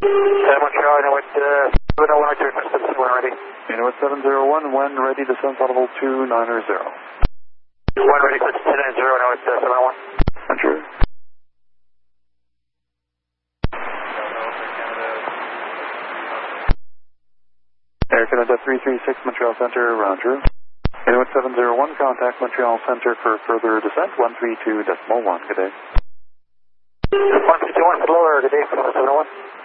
Montreal, Inuit 701, ready. Inuit 701, when ready, descent audible 290. When ready, 290, Inuit 701. Roger. Air Canada 336, Montreal Center, roger. Inuit 701, contact Montreal Center for further descent, 132.1, good day. 151, lower, good day, 701.